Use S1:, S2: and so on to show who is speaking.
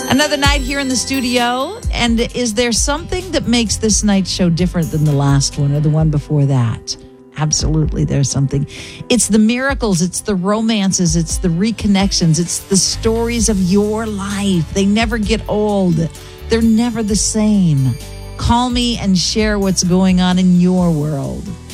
S1: Another night here in the studio. And is there something that makes this night's show different than the last one or the one before that? Absolutely, there's something. It's the miracles, it's the romances, it's the reconnections, it's the stories of your life. They never get old. They're never the same. Call me and share what's going on in your world.